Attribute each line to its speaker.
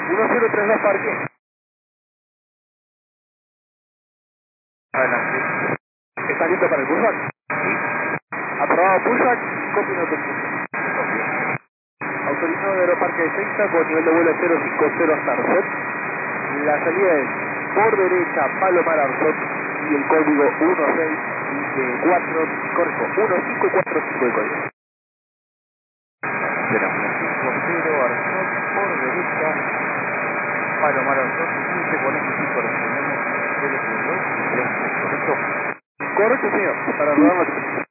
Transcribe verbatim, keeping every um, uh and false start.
Speaker 1: uno cero tres dos parque.
Speaker 2: Adelante.
Speaker 1: ¿Está listo para el pushback?
Speaker 2: Sí.
Speaker 1: Aprobado pushback, cinco minutos.
Speaker 2: Copio.
Speaker 1: Autorizado de Aeroparque de Seiza con nivel de vuelo cero cinco cero hasta Arzot. La salida es por derecha Palomar Arzot y el código uno seis cuatro, correcto, uno cinco cuatro cinco el código.
Speaker 2: Esperamos. cinco cero, Arzot, por derecha. Palomar Arzot, quince cuarenta y cinco, respondemos cero cero dos y tres, ¿correcto?
Speaker 1: Correcto, señor, para rodar la